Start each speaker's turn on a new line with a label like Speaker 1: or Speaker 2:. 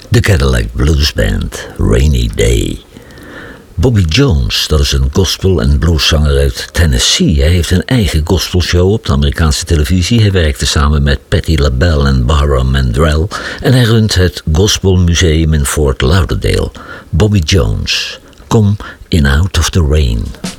Speaker 1: De Cadillac Blues Band, Rainy Day. Bobby Jones, dat is een gospel- en blueszanger uit Tennessee. Hij heeft een eigen gospelshow op de Amerikaanse televisie. Hij werkte samen met Patti LaBelle en Barbara Mandrell. En hij runt het Gospel Museum in Fort Lauderdale. Bobby Jones, Come In Out of the Rain.